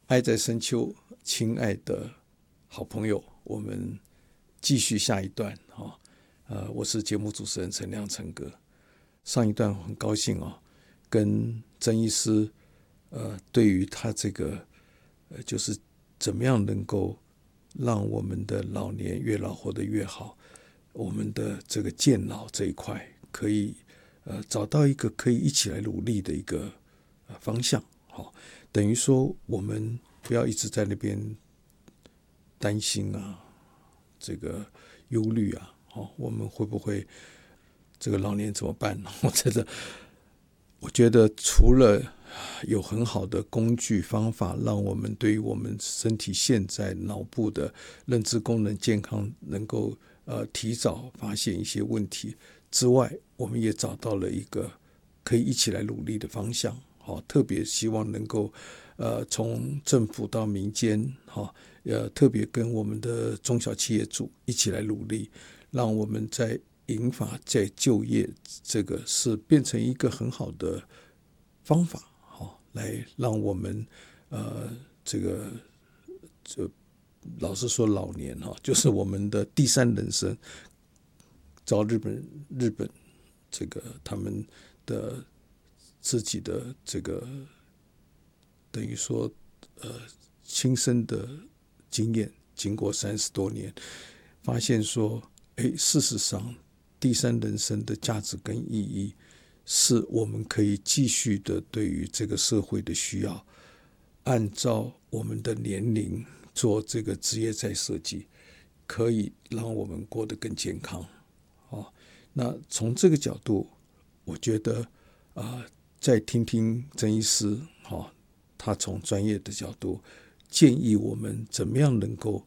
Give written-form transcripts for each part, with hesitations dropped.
爱在深秋，亲爱的好朋友，我们继续下一段我是节目主持人陈亮陈哥。上一段很高兴跟曾医师对于他这个就是怎么样能够让我们的老年越老活得越好，我们的这个健老这一块可以找到一个可以一起来努力的一个方向。等于说我们不要一直在那边担心这个忧虑我们会不会这个老年怎么办？我觉得除了有很好的工具方法，让我们对于我们身体现在脑部的认知功能健康能够提早发现一些问题之外，我们也找到了一个可以一起来努力的方向。特别希望能够从政府到民间特别跟我们的中小企业主一起来努力，让我们在银发在就业这个是变成一个很好的方法来让我们老实说老年就是我们的第三人生。照日本这个他们的自己的这个等于说亲身的经验，经过30多年发现说事实上第三人生的价值跟意义是我们可以继续的对于这个社会的需要，按照我们的年龄做这个职业再设计，可以让我们过得更健康。那从这个角度我觉得再听听曾医师他从专业的角度建议我们怎么样能够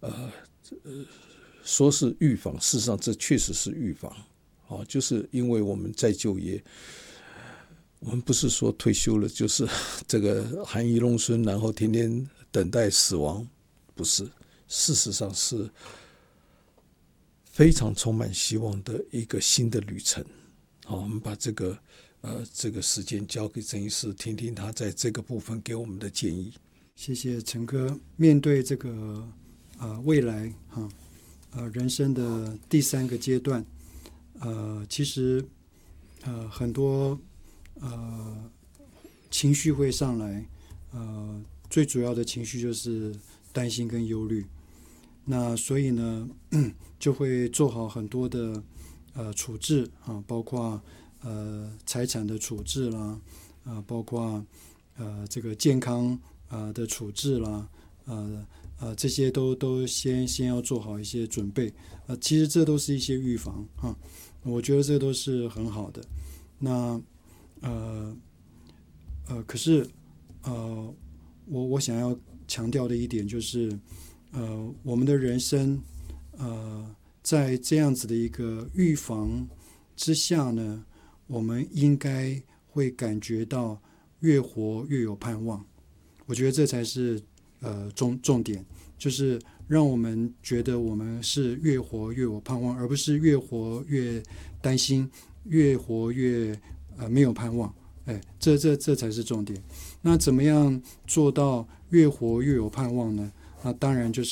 说是预防，事实上这确实是预防就是因为我们再就业，我们不是说退休了就是这个含饴弄孙，然后天天等待死亡，不是，事实上是非常充满希望的一个新的旅程。我们把这个时间交给曾医师，听听他在这个部分给我们的建议。 谢谢陈哥。面对这个未来人生的第3个阶段，其实很多情绪会上来，最主要的情绪就是担心跟忧虑。那所以呢，就会做好很多的处置包括财产的处置啦，包括这个健康的处置啦，这些都先要做好一些准备。其实这都是一些预防我觉得这都是很好的。那可是我想要强调的一点就是我们的人生在这样子的一个预防之下呢，我们应该会感觉到越活越有盼望。我觉得这才是重点，就是让我们觉得我们是越活越有盼望，而不是越活越担心，越活越没有盼望。这才是重点。那怎么样做到越活越有盼望呢？那当然就是